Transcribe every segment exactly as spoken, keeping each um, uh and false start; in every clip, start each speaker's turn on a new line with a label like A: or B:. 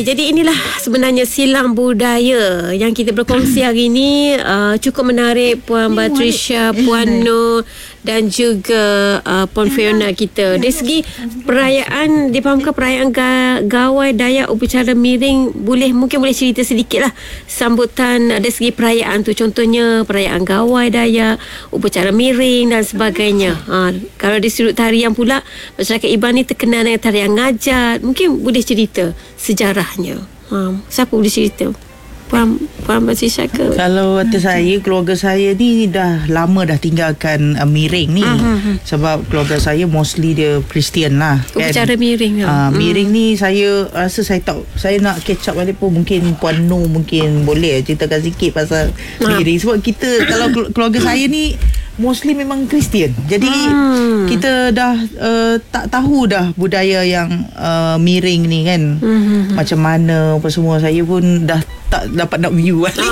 A: Jadi inilah sebenarnya silang budaya yang kita berkongsi hari ini. uh, Cukup menarik Puan Batrisya, Puan Nur dan juga uh, Puan Fiona kita. Dari segi perayaan, difahamkan perayaan ga, Gawai Dayak upacara miring, boleh mungkin boleh cerita sedikit lah sambutan dari segi perayaan tu. Contohnya perayaan Gawai Dayak, upacara miring dan sebagainya. ha, Kalau di sudut tarian pula, masyarakat Iban ni terkenal dengan tarian ngajat. Mungkin boleh cerita sejarahnya. Ha, siapa boleh cerita? Puan Puan Batrisya ke?
B: Kalau kata saya, keluarga saya ni dah lama dah tinggalkan uh, miring ni. Uh-huh. Sebab keluarga saya mostly dia Kristian lah.
A: Upacara
B: kan?
A: miring lah.
B: Uh, miring hmm. ni saya rasa saya tak, saya nak catch up balik pun mungkin Puan Nur mungkin boleh ceritakan sikit pasal uh. miring. Sebab kita, kalau keluarga saya ni mostly memang Kristian. Jadi hmm. kita dah uh, tak tahu dah budaya yang uh, miring ni kan. Hmm. Macam mana apa semua, saya pun dah tak dapat nak view kan.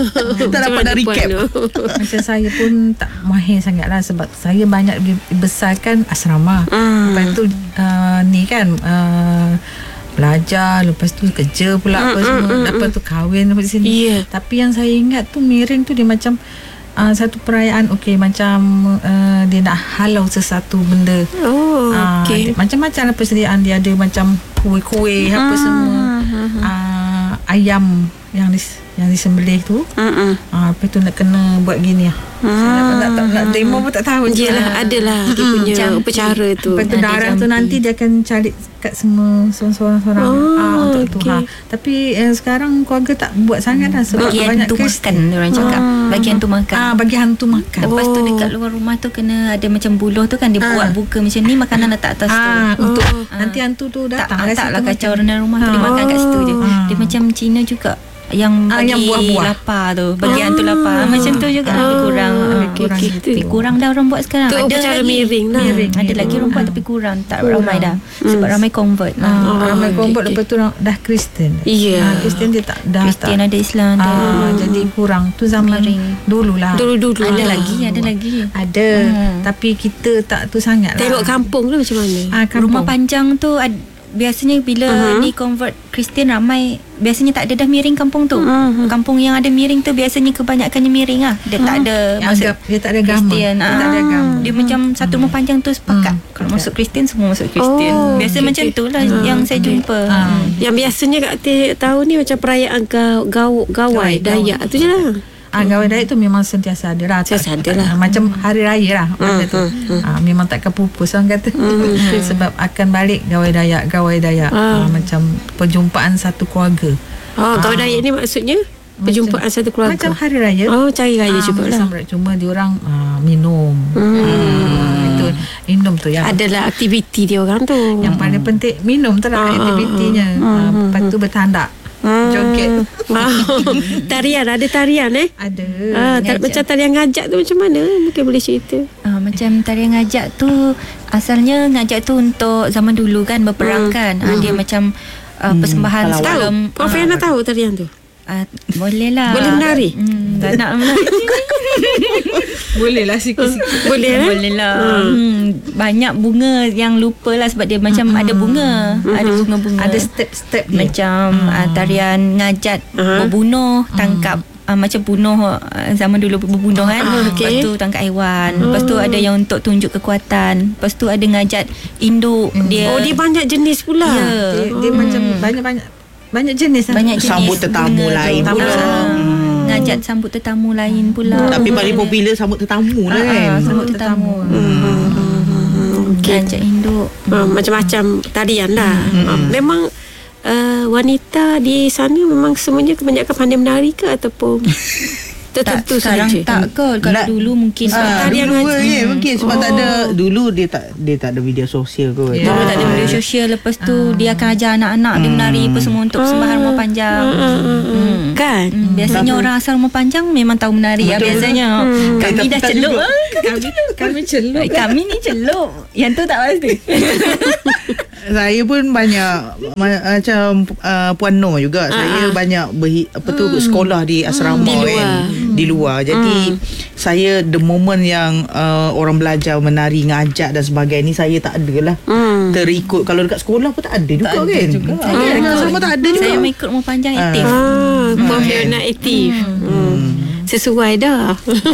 B: Tak dapat nak recap.
C: Macam saya pun tak mahir sangat lah, sebab saya banyak dibesarkan asrama. Hmm. Lepas tu uh, ni kan uh, belajar, lepas tu kerja pula mm, apa semua, mm, lepas tu kahwin di sini. Yeah. Tapi yang saya ingat tu miring tu dia macam uh, satu perayaan, okey, macam uh, dia nak halau sesuatu benda. Oh, uh, okey. Macam-macam lah persediaan dia, ada macam kuih-kuih mm, apa semua. Mm, uh, ayam yang dis, yang disembelih tu. Mm, uh, lepas tu nak kena buat gini lah. Mm. Saya nak, nak, nak demo pun tak tahu.
A: Yelah, adalah dia punya upacara tu.
C: Lepas tu darah tu nanti dia akan cari kat semua seorang-seorang
A: oh,
C: ah, untuk okay. tu ha. Tapi eh, sekarang keluarga tak buat sangat dah, sebab
D: bagi
C: banyak
D: hantu makan, orang cakap ah. bagi hantu makan
C: ah, bagi hantu makan.
D: Lepas oh. tu dekat luar rumah tu kena ada macam buluh tu kan, dia ah. buat buka macam ni, makanan letak atas
C: ah,
D: tu
C: untuk
D: oh.
C: nanti hantu tu datang
D: tak, tak lah kacau
C: makan.
D: Orang rumah tu dia makan kat situ je. ah. Dia macam Cina juga yang bagi ah, yang buah-buah lapar tu, bagi ah. hantu lapar ah. macam tu juga. ah. Lebih kurang ah.
A: okay,
D: kurang
A: okay.
D: Lebih kurang dah orang buat sekarang.
A: Tu
D: ada
A: upacara
D: lagi
A: miring lah.
D: miring. Ada lagi orang buat tapi kurang, tak kurang. ramai dah hmm. sebab ramai convert lah.
C: ah. oh, ramai convert
A: okay,
C: lepas tu dah Kristian.
A: Iya.
C: ah, Kristian dia tak dah
D: Kristian
C: tak.
D: ada Islam ada.
C: ah, jadi kurang tu zaman dululah.
A: Dulu-dulu
D: ada
A: lah.
D: lagi ada lagi
C: ada hmm. tapi kita tak tu sangat lah.
A: Tengok kampung tu macam mana.
C: ah,
D: Rumah panjang tu ad, biasanya bila uh-huh. ni convert Kristian ramai, biasanya tak ada dah miring kampung tu. uh-huh. Kampung yang ada miring tu biasanya kebanyakannya miring lah. Dia uh-huh. tak ada
C: masuk, dia tak ada agama.
D: Kristian ah.
C: tak ada agama.
D: Dia macam satu rumah panjang tu sepakat. hmm. Kalau masuk Kristian, semua masuk Kristian. oh, Biasa okay, macam okay. tu lah uh, yang saya okay. jumpa. uh.
A: Yang biasanya kat tahun ni macam perayaan gaw, gaw, Gawai Dayak tu je lah.
C: Ah, Gawai Dayak tu memang sentiasa ada lah.
A: Sentiasa ada lah.
C: Macam hari raya lah. Mm, tu. Mm, ah, memang takkan pupus orang kata. Mm, sebab akan balik Gawai Dayak, Gawai Dayak. Ah. Ah, macam perjumpaan satu keluarga.
A: Oh, ah. Gawai Dayak ni maksudnya perjumpaan macam, satu keluarga.
C: Macam hari raya.
A: Oh, cari raya
C: ah,
A: juga lah.
C: Cuma diorang ah, minum. Mm. Ah, itu minum tu yang
A: adalah aktiviti dia orang tu.
C: Yang paling penting minum tu lah ah, aktivitinya. Ah, ah, lepas tu bertandak. Hmm. Joget.
A: Oh, tarian, ada tarian eh?
C: Ada.
A: Ah, tar- macam tarian ngajak tu macam mana? Mungkin boleh cerita.
D: Ah, macam tarian ngajak tu asalnya ngajak tu untuk zaman dulu kan, berperang hmm. kan. Ah, dia hmm. macam uh, persembahan
A: hmm. sebelum. Tahu. Puan Fiona uh, tahu tarian tu?
D: Uh, boleh lah.
A: Boleh menari?
D: Hmm, tak nak menari.
C: Boleh lah sikit-sikit.
A: Boleh lah.
D: Boleh lah. Hmm. Hmm, banyak bunga yang lupa lah, sebab dia macam hmm. ada bunga. Hmm. Ada bunga-bunga.
C: Ada step-step dia.
D: Macam hmm. uh, tarian ngajat, uh-huh. berbunuh, tangkap. Hmm. Uh, macam bunuh uh, zaman dulu berbunuh kan. Uh, okay. Lepas tu tangkap haiwan. Uh. Lepas tu ada yang untuk tunjuk kekuatan. Lepas tu ada ngajat induk. Hmm. Dia,
A: oh, dia banyak jenis pula.
D: Ya.
C: Dia, dia hmm. macam banyak-banyak banyak jenis.
D: Banyak jenis.
B: Sambut tetamu lain pula.
D: Hmm. Ngajat sambut tetamu lain pula.
B: Tapi paling popular sambut tetamu lah kan.
D: Ah, sambut tetamu.
A: Hmm. Okay.
D: Ngajak induk.
A: Hmm. Macam-macam tarian lah. Hmm. Memang uh, wanita di sana memang semuanya kebanyakan pandai menari ke ataupun tertentu
D: sekarang
A: sahaja?
D: Tak ke. Kalau dulu mungkin
B: ah, dulu je mungkin sebab oh. tak ada, dulu dia tak dia tak ada media sosial kot.
D: Yeah. Dulu tak ada media sosial. Lepas tu ah. dia akan ajar anak-anak hmm. dia menari apa semua untuk persembahan rumah panjang. Hmm. Hmm.
A: Kan?
D: Hmm. Biasanya orang asal rumah panjang memang tahu menari. Betul. Ya, biasanya. Hmm. Kami dah celup.
C: Kami, kami celup.
D: Kami ni celup. Yang tu tak pasti.
B: Saya pun banyak macam uh, Puan Nur juga. Uh-huh. Saya banyak berhi, apa tu hmm. sekolah di asrama di luar. kan. Di di luar. Jadi mm. saya the moment yang uh, orang belajar menari, ngajak dan sebagainya ni, saya tak ada lah mm. terikut. Kalau dekat sekolah pun tak ada juga
C: tak
B: kan
C: ada juga.
B: Saya ah. dekat asrama tak ada juga.
D: Saya mengikut rumah panjang
B: Ah.
D: aktif.
A: Ah, Puan Fiona aktif. Hmm. Sesuai dah.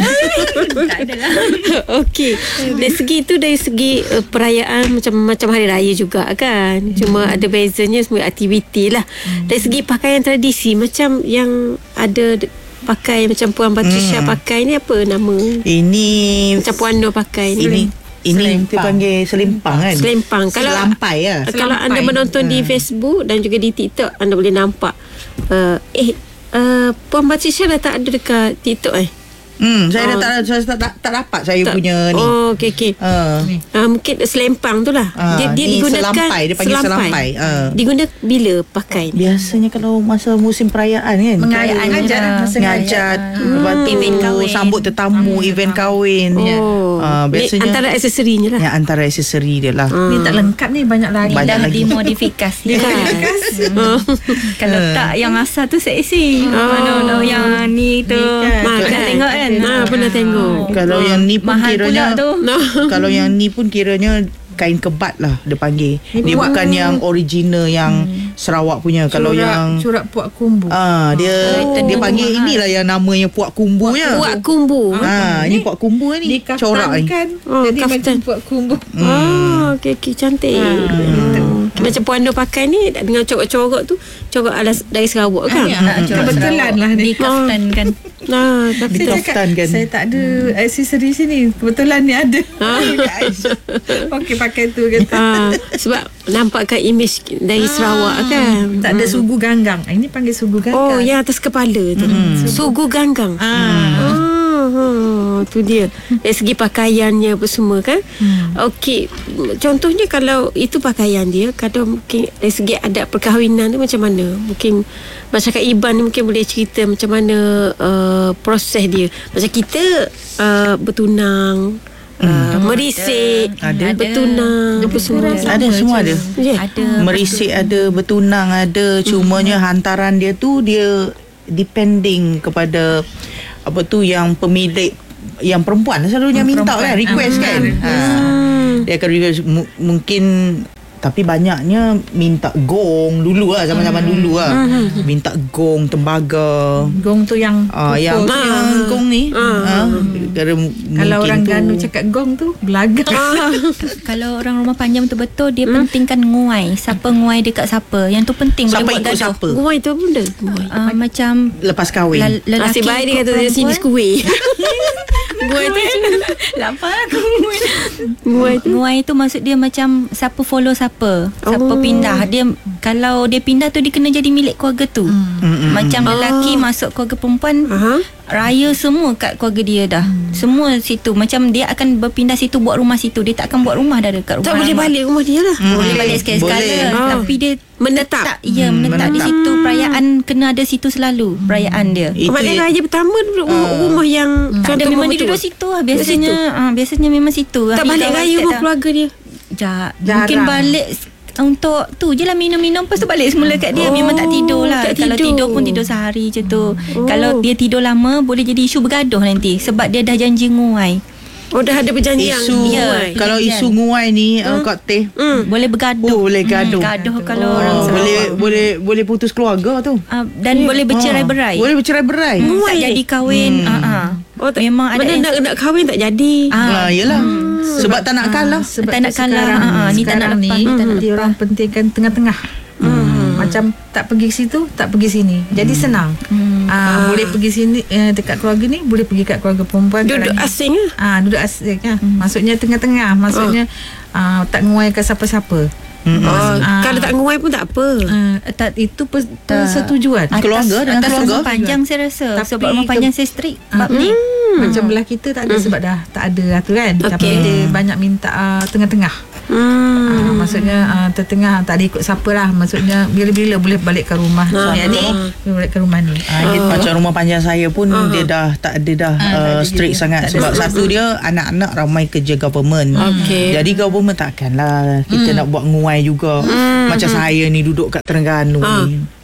D: Tak adalah.
A: Okey. Dari segi tu, dari segi uh, perayaan macam macam hari raya juga kan. Cuma ada bezanya semua aktiviti lah. Dari segi pakaian tradisi macam yang ada de- pakai macam Puan Patricia
B: Hmm.
A: pakai ni, apa nama?
B: Ini
A: Macam Puan Nur pakai ni.
B: ini ini
C: Selempang.
B: kita panggil selempang kan.
A: Selempang. Kalau
B: Selampai lah.
A: Kalau anda
C: Selampai.
A: menonton di Facebook dan juga di TikTok, anda boleh nampak uh, eh uh, Puan Patricia dah tak ada dekat TikTok eh?
B: Hmm, saya
A: Oh.
B: dah tak, saya tak, tak, tak dapat saya
A: Tak.
B: punya ni.
A: Oh, okey okey.
B: Uh,
A: Uh, mungkin selempang tu lah.
B: Ah,
A: dia dia
B: ni
A: digunakan
B: selampai, dia panggil selampai. Ah.
A: Diguna bila pakai ni?
B: biasanya kalau masa musim perayaan kan.
D: Mengayaan
C: Ngajat
D: je.
C: masa
B: Ngajat,
C: ngajat.
B: lepas tu
D: Event kahwin.
B: sambut tetamu, event kahwin.
A: Oh.
B: Ah,
A: Ni
B: biasanya
A: antara aksesorinya lah.
B: yang antara aksesori dia lah.
C: Ni tak lengkap ni, banyak lagi.
B: Banyak
D: Dah
B: lagi.
D: dimodifikasi.
A: Kan?
D: Hmm. Kalau tak yang asal tu seksi. Mana oh. yang ni tu.
A: kan?
D: Pernah tengok kan?
A: Ah, pernah tengok.
B: Kalau yang ni pun
D: Mahal
B: kiranya
D: pula tu.
B: kalau yang ni pun kiranya kain kebat lah dia panggil. Dia
C: buat-
B: bukan yang original yang Sarawak punya. Kalau yang
C: curak puak kumbu.
B: ah dia
D: Oh,
B: dia panggil
D: mahal.
B: inilah yang namanya puak kumbunya.
A: Buat kumbu.
B: Ah, ini puak kumbu ni. Corak ni.
C: Dikaftankan.
A: Oh,
C: Jadi
A: kaftan.
C: macam puak kumbu.
A: Ah, okey okey, cantik. Hmm. Macam Puan Nur pakai ni dengan corak-corak tu, corak alas dari Sarawak kan?
C: Ya, kebetulan lah ni.
D: Dikaftan kan.
A: Nah,
C: Saya
A: tapi
C: cakap,
B: Dikaftan kan.
C: saya tak ada aksesori sini. Kebetulan ni ada.
A: Ah.
C: Okey, pakai tu kata.
A: ah, sebab nampakkan imej dari Sarawak kan.
C: Tak ada sugu ganggang. Ah, ini panggil sugu ganggang.
A: Oh, yang atas kepala tu. Sugu ganggang.
C: Ah.
A: Ah, ha, tu dia. Dari segi pakaiannya apa semua kan. Hmm. Okey, contohnya kalau itu pakaian dia, kalau mungkin dari segi adat perkahwinan tu macam mana? Mungkin masyarakat Iban ni mungkin boleh cerita macam mana uh, proses dia. Macam kita uh, bertunang, uh, merisik,
B: Ada.
A: bertunang, apa semua.
B: Ada semua ada.
A: Yeah.
D: Ada.
B: Merisik ada, bertunang ada. Cumanya hantaran dia tu dia depending kepada apa tu yang pemilik yang perempuan selalunya minta
C: perempuan.
B: kan, request
C: Ah,
B: kan.
C: request.
B: Ha. Dia akan request mu- mungkin tapi banyaknya minta gong dulu lah, zaman-zaman dulu lah. Minta gong, tembaga.
C: Gong tu yang
B: Ah,
C: pukul.
B: yang, yang gong ni. Ah. Kalau
C: Kalau orang
B: tu,
C: Ganu cakap gong tu belagak.
D: Kalau orang rumah panjang betul-betul, dia pentingkan nguai. Siapa nguai dekat siapa. Yang tu penting.
B: siapa
D: boleh buat
B: ikut
D: gaduh.
B: siapa
A: Gumai tu apa benda? Gumai.
D: Uh, macam
B: lepas kahwin.
D: lel- lelaki
A: Nasib baik dia
D: ikut
A: kata dari sini
D: perempuan.
A: skuih. Gumai tu
D: Lapa aku.
A: Gumai tu
D: Nguai tu maksud dia macam siapa follow siapa. Siapa
A: Oh.
D: pindah. Dia kalau dia pindah tu dia kena jadi milik keluarga tu.
B: Mm-mm.
D: Macam lelaki
A: Oh.
D: masuk keluarga perempuan,
A: Aha.
D: raya semua kat keluarga dia dah. Semua situ. Macam dia akan berpindah situ, buat rumah situ. Dia tak akan buat rumah dah dekat rumah
A: Tak boleh
D: lama.
A: balik rumah dia lah.
D: Boleh balik sekali-sekala.
B: Boleh.
A: Ah.
D: Tapi dia
A: Menetap.
D: tak, ya, menetap di
B: menetap.
D: situ. Perayaan kena ada situ selalu. Perayaan dia.
B: Itu
A: Maknanya raya pertama duduk rumah, rumah yang
D: Ada
A: contoh
D: memang
A: rumah
D: dia duduk
A: tu.
D: situ lah. Biasanya ah, biasanya memang situ.
A: Tak
D: Hari
A: balik
D: kawan
A: raya
D: siap
A: rumah
D: dah.
A: keluarga dia.
D: Ja,
C: Jarang.
D: mungkin balik untuk tu je lah, minum-minum lepas tu balik semula kat dia.
A: Oh,
D: Memang tak tidur lah.
A: tak
D: Kalau
A: tidur.
D: tidur pun tidur sehari je tu.
A: Oh.
D: Kalau dia tidur lama boleh jadi isu bergaduh nanti sebab dia dah janji nguai.
A: Oh, dah ada perjanjian.
B: isu
A: Ya.
B: kalau isu nguai ni uh, Kak Teh
A: Hmm.
D: Boleh bergaduh.
B: Oh, boleh gaduh.
D: Hmm, gaduh kalau
B: Oh,
D: orang Sarawak.
B: boleh boleh boleh putus keluarga tu.
D: Ah, dan boleh bercerai-berai.
B: Ah, boleh bercerai-berai.
D: Hmm, tak
A: Nguai.
D: jadi kahwin.
B: Hmm.
D: Ah, ah.
A: Oh, tak,
D: Memang ada
A: mana
D: yang-
A: nak nak kahwin tak jadi.
B: Ah, yelah. Sebab tak nak kalah.
C: Sebab
D: Tak nak
C: tu
D: kalah,
C: sekarang,
D: ah, ah, ni tak nak
C: sekarang
D: lepas,
C: ni,
D: ni tak nak
C: dia orang pentingkan tengah-tengah. Hmm. Macam tak pergi situ, tak pergi sini. Jadi senang.
D: Hmm.
C: Ah, boleh pergi sini eh, dekat keluarga ni, boleh pergi kat keluarga perempuan.
A: Duduk
C: Kalau ni-
A: asing lah.
C: Ah, duduk asing kan. Maksudnya tengah-tengah. Maksudnya ah, tak nguaikan siapa-siapa.
B: Mm-mm.
A: Oh,
C: Ah.
A: kalau tak nguai pun tak apa.
C: Ah, tak itu pers- persetujuan.
D: Atas,
B: Keluarga dengan
D: atas
B: keluarga.
D: rumah panjang saya rasa.
C: Tapi
D: Sebab rumah
C: ke-
D: panjang saya strict bab
C: Ah,
D: ni.
C: Macam belah kita tak ada sebab dah tak ada lah tu kan. Tapi
A: Okey.
C: dia banyak minta ah, tengah-tengah.
A: Hmm.
C: Ah, maksudnya ah, tertengah tak ada ikut siapa lah. Maksudnya bila-bila boleh balik ke rumah suami
A: Ah.
C: ni, boleh balik ke rumah ni.
B: Ah, dia, macam rumah panjang saya pun
A: Ah.
B: dia dah tak ada dah
C: Ah, tak
B: uh,
C: ada
B: strict
C: juga.
B: sangat
C: Tak ada
B: sebab
C: strict.
B: satu dia anak-anak ramai kerja government.
A: Okey.
B: Jadi government takkanlah kita nak buat nguai juga. Macam saya ni duduk kat Terengganu
A: Ah.
B: ni.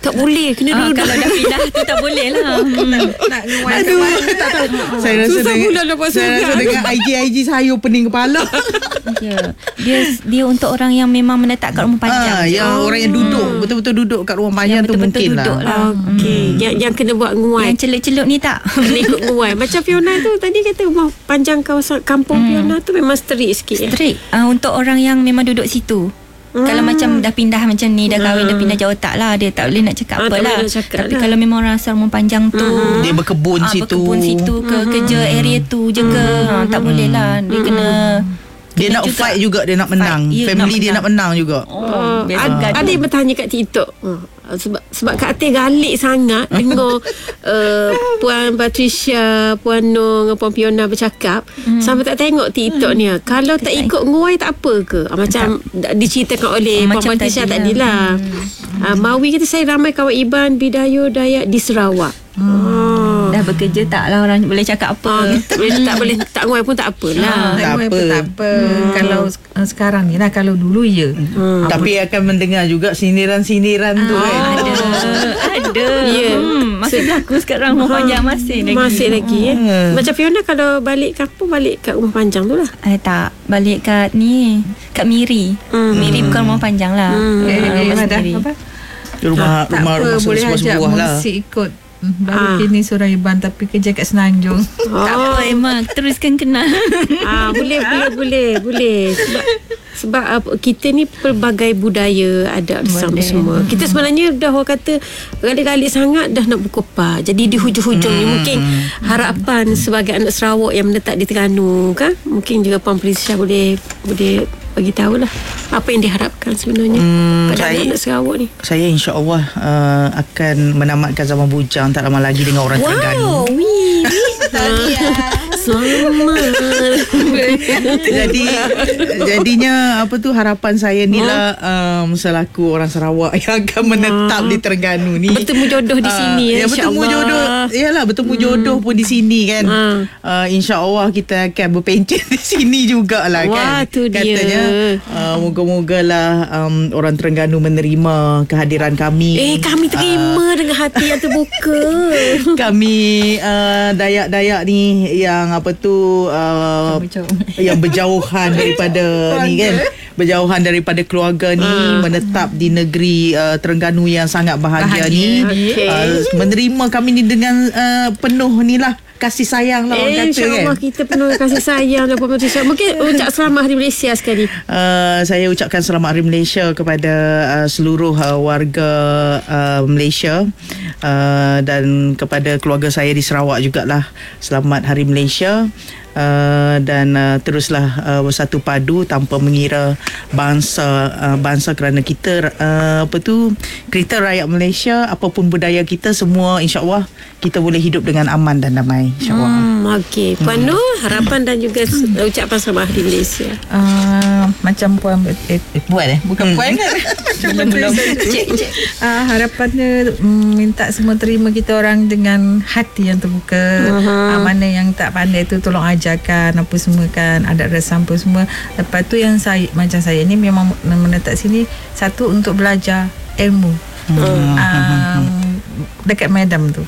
A: Tak boleh, kena
D: Ah,
A: duduk.
D: kalau dah pindah tu tak boleh lah. Hmm.
C: Nak nguai
B: Aduh, tak tahu. Saya rasa
A: Susah
B: dengan,
A: pula dapat
B: saya
A: surat.
B: rasa dengan I G I G sayur pening kepala.
D: Ya. Dia dia untuk orang yang memang menetap kat rumah panjang.
B: Ah, yang orang yang duduk betul-betul duduk kat rumah panjang
D: Yang
B: tu
D: betul-betul
B: mungkin
D: duduk
B: lah.
D: lah.
A: Okey, yang yang kena buat nguai.
D: Yang celup-celup ni tak.
A: Kena ikut nguai. Macam Fiona tu tadi kata rumah panjang kawasan kampung Fiona tu memang strict sikit ya.
D: Strict. Uh, untuk orang yang memang duduk situ. Hmm. Kalau macam dah pindah macam ni, dah kahwin, dah pindah jauh tak lah. Dia tak boleh nak cakap
A: Ah,
D: apa
A: tak
D: lah.
A: boleh nak cakap
D: Tapi
A: lah.
D: kalau memang orang asal rumah panjang tu,
B: Dia berkebun
D: ah,
B: situ.
D: berkebun situ ke, kerja area tu je ke, ha, tak boleh lah. Dia kena
B: Dia
D: kena
B: nak
D: juga
B: fight juga, dia nak menang.
D: fight. Ya,
B: Family
D: nak
B: dia nak menang juga.
A: Oh,
D: biasa
A: ada,
D: gaduh.
A: ada yang bertanya kat TikTok uh, sebab sebab Kak Atin galik sangat dengar uh, Puan Patricia, Puan Noh dengan Puan Fiona bercakap hmm. sampai tak tengok TikTok hmm. ni. Kalau tak ikut nguai tak apa ke? Uh, macam tak. diceritakan oleh
D: Oh,
A: Puan
D: macam
A: Patricia
D: tadi
A: tadi lah. Hmm. Uh, Mawi kata saya ramai kawan Iban Bidayu Dayak di Sarawak. Hmm. Oh.
D: dah bekerja tak lah orang boleh cakap apa.
A: Ah, tak boleh tak boleh tak nguai pun tak apalah.
C: Tak
B: Tak
C: apa.
B: apa.
C: Tak apa. Kalau uh, sekarang ni lah, kalau dulu ya.
A: Hmm.
B: Tapi akan mendengar juga sindiran-sindiran tu kan.
D: Ada. Ada.
A: Ya.
D: Hmm, masih berlaku sekarang rumah panjang masih lagi.
A: Masih lagi ya.
B: Hmm.
A: Macam Fiona kalau balik kampung balik kat rumah panjang tu lah.
D: Eh, tak. Balik kat ni. Kat Miri.
A: Hmm.
D: Miri bukan rumah panjang lah.
A: Hmm.
C: Eh,
D: Ah,
C: eh,
D: rumah
C: Madah,
D: sendiri.
C: apa?
B: Rumah
C: Tak
B: rumah
C: apa,
B: rumah
C: boleh ajak
B: sebuah-sebuah lah.
C: musik ikut. Hmm, Baru
A: Ah.
C: kini Suraiban tapi kerja kat Senanjung.
D: Tak apa Emma. Teruskan kenal.
A: Ah, boleh boleh boleh boleh sebab sebab uh, kita ni pelbagai budaya ada bersama
D: Boleh.
A: semua. Kita sebenarnya dah orang kata galik-galik sangat dah nak berkopak. Jadi di hujung-hujung ni mungkin harapan sebagai anak Sarawak yang menetap di Terengganu kan, mungkin juga Puan Patricia boleh boleh bagi tahulah apa yang diharapkan sebenarnya
B: Hmm,
A: pada
B: saya-
A: anak-anak Sarawak ni.
B: Saya insya-Allah uh, akan menamatkan zaman bujang tak lama lagi dengan orang Terengganu.
A: Wow, wih, wih. Selamat.
B: Jadi jadinya apa tu harapan saya ni lah um, selaku orang Sarawak yang akan menetap di Terengganu ni.
A: Bertemu jodoh di
B: Ah,
A: sini ya,
B: ya, bertemu
A: insya-Allah.
B: jodoh. Yalah bertemu jodoh pun di sini kan.
A: Ah.
B: Uh, insya-Allah kita akan berpencet di sini jugalah kan.
A: Wah, tu dia.
B: Katanya uh, moga-mogalah um, orang Terengganu menerima kehadiran kami.
A: Eh, kami terima dengan hati yang terbuka.
B: Kami uh, Dayak-Dayak ni yang apa tu uh, yang berjauhan daripada ni kan, berjauhan daripada keluarga ni, menetap di negeri uh, Terengganu yang sangat bahagia,
C: Bahagia.
B: ni
A: Okey.
B: uh, menerima kami ni dengan uh, penuh ni lah kasih sayang lah orang
A: Eh,
B: kata kan.
A: insya-Allah kita penuh kasih sayang dan Puan Patricia. Mungkin ucap selamat Hari Malaysia sekali.
B: Uh, saya ucapkan selamat Hari Malaysia kepada uh, seluruh uh, warga uh, Malaysia uh, dan kepada keluarga saya di Sarawak jugalah. Selamat Hari Malaysia. Uh, dan uh, teruslah uh, bersatu padu tanpa mengira bangsa uh, bangsa kerana kita uh, apa tu kita rakyat Malaysia, apapun budaya kita semua insya-Allah kita boleh hidup dengan aman dan damai insya-Allah.
A: Hmm, okey. Puan Noh, harapan dan juga uh, ucapan selamat Hari Malaysia.
C: Uh, macam Puan eh, eh, Puan eh bukan Puan kan.
D: Belum-belum. Cik, cik.
C: Uh, harapannya mm, minta semua terima kita orang dengan hati yang terbuka. Uh-huh. Uh, mana yang tak pandai tu tolong ajarkan apa semua kan, adat resam apa semua. Lepas tu yang saya macam saya ni memang menetap sini satu untuk belajar ilmu. Hmm. Um, dekat Madam tu.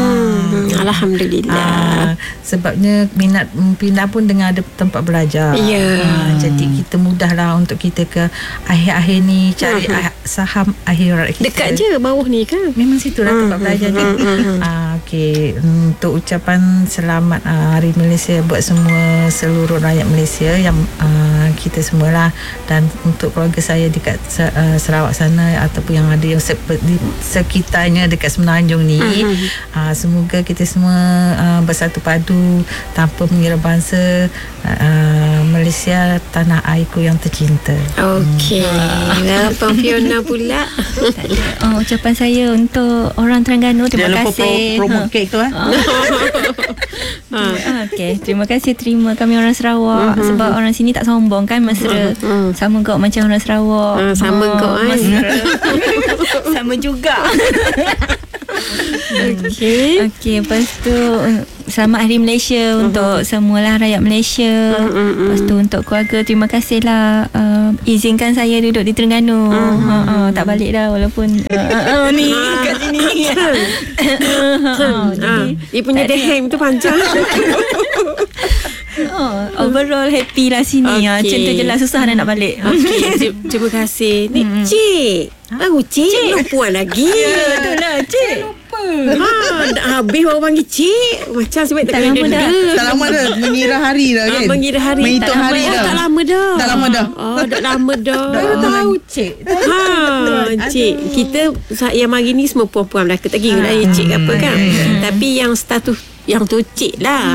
A: Hmm, Alhamdulillah.
C: Ah, sebabnya minat mm, pindah pun dengan ada tempat belajar.
A: Ya.
C: Ah, jadi kita mudahlah untuk kita ke akhir-akhir ni cari
A: Mhm.
C: ah, saham akhirat kita.
A: Dekat je bawah ni kan.
C: Memang situ lah tempat
A: Mhm,
C: belajar je.
A: mhm, mhm.
C: Ah, okey, untuk ucapan selamat ah, Hari Malaysia buat semua seluruh rakyat Malaysia yang ah, kita semualah, dan untuk keluarga saya dekat uh, Sarawak sana ataupun yang ada yang se- di sekitarnya dekat Semenanjung ni.
A: Mhm.
C: Uh, semoga kita semua uh, bersatu padu tanpa mengira bangsa. uh, Malaysia tanah airku yang tercinta.
A: Okey. Hmm. Puan Fiona pula.
D: Tak ada. Oh, ucapan saya untuk orang Terengganu, terima
B: Jangan lupa
D: kasih.
B: pro- promote kek tu eh.
D: Ah, okay. Terima kasih terima kami orang Sarawak,
A: Mhm.
D: sebab orang sini tak sombong kan, mesra.
A: Mhm.
D: Sama kau macam orang Sarawak.
A: Ah, sama
D: Ah,
A: kau, eh.
D: mesra. Sama juga.
A: Okey.
D: Okey, lepas tu uh, selamat Hari Malaysia uh-huh. untuk semualah rakyat Malaysia. Uh-huh. Lepas tu untuk keluarga, terima kasihlah uh, izinkan saya duduk di Terengganu. Uh-huh. Uh, uh, tak balik dah walaupun uh, uh, uh, ni kat sini.
A: Jadi dia punya dehem tu panjang.
D: Oh, overall happy lah sini. Okay. Ha, macam tu je lah, susah dah nak balik.
A: Okay, terima kasih. Ni hmm. Cik. Aku Cik, Cik. Lupa lagi.
D: Ya, betul lah Cik.
A: Ha, dah habis baru panggil Cik. Macam sebab tak,
D: tak lama dah.
B: Tak lama dah. Mengira hari dah kan.
A: Ha, mengira hari.
B: Menghitung hari
A: dah.
B: dah.
A: Tak lama dah.
B: Tak lama dah.
A: Oh, dah lama dah.
C: Baru tahu Cik.
A: Ha, Cik. Kita yang hari ni semua perempuan Melaka. Tak kira lah ya Cik ke apa kan. Tapi yang status yang tu Cik lah.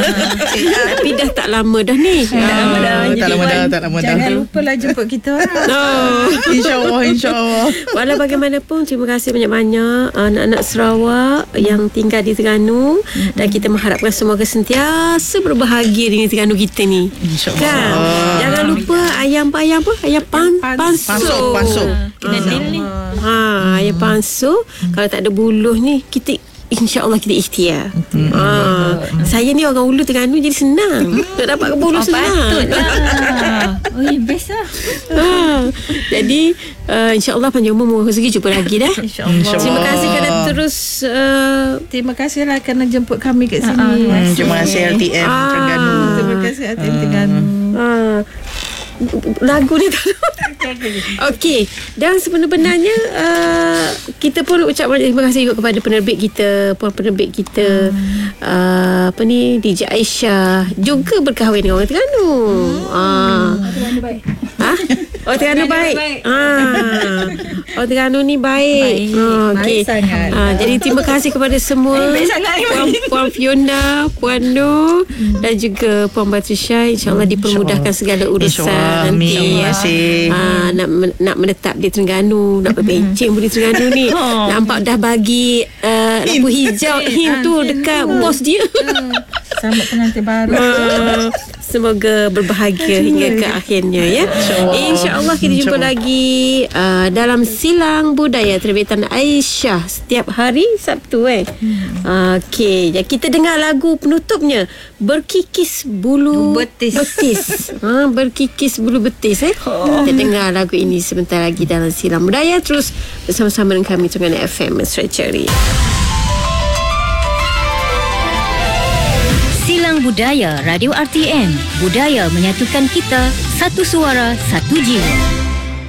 A: Tapi dah tak lama dah ni.
B: Tak lama dah. Tak lama dah. Tak lama dah.
C: Jangan lupa lah jemput kita.
A: Oh.
B: InsyaAllah, insyaAllah.
A: Walau bagaimanapun, terima kasih banyak-banyak anak-anak Sarawak yang tinggal di Terengganu. Mm-hmm. Dan kita mengharapkan semoga sentiasa berbahagia dengan Terengganu kita ni.
B: InsyaAllah.
A: Kan? Jangan lupa ayam apa? Ayam apa? Ayam pan, pansu.
B: Pansuk, pansuk.
D: Kena deal ni.
A: Ha, ayam pansu. Kalau tak ada buluh ni, kita InsyaAllah kita ikhtiar. Hmm. Ha. Saya ni orang Ulu Terengganu, jadi senang nak dapat ke bulu
D: Oh,
A: senang.
D: patutlah. Oh, ya, best lah.
A: Ha. Jadi uh, InsyaAllah panjang umur, murah rezeki, jumpa lagi dah.
C: InsyaAllah.
A: Terima kasih kerana terus uh,
C: Terima kasihlah kerana jemput kami kat sini.
B: Hmm, terima kasih L T M
A: Ah.
B: Terengganu.
C: Terima kasih L T M Terengganu.
A: uh, lagu ni tak. Okey, dan sebenarnya uh, kita pun ucap banyak terima kasih juga kepada penerbit kita, puan penerbit kita, hmm. uh, apa ni, D J Aisyah juga berkahwin dengan orang Terengganu. Hmm. Ah. Ha? Oh, Terengganu baik. Ah. Oh, Terengganu ni baik.
D: Baik.
A: Ah, okey.
C: Baik sangat.
A: Ah, jadi terima kasih kepada semua.
D: Baik sangat.
A: Puan, Puan Fiona, Puan Nur hmm. dan juga Puan Batrisha, insya-Allah dipermudahkan segala urusan nanti.
B: Terima kasih.
A: Ah, nak nak menetap di Terengganu, nak berbenceng pun di Terengganu ni.
D: Oh.
A: Nampak dah bagi uh, lampu hijau hint tu dekat bos dia.
C: Sambut pengantin baru.
A: Ah, semoga berbahagia hingga ke akhirnya ya. InsyaAllah kita jumpa lagi uh, dalam Silang Budaya terbitan Aisyah setiap hari Sabtu eh. Hmm. Okey, jadi kita dengar lagu penutupnya, Berkikis Bulu
C: Betis.
A: Betis. Ha, berkikis bulu betis eh. Oh. Kita dengar lagu ini sebentar lagi dalam Silang Budaya, terus bersama-sama dengan kami Terengganu F M Stretchery.
E: Silang Budaya Radio R T M. Budaya menyatukan kita, satu suara, satu jiwa.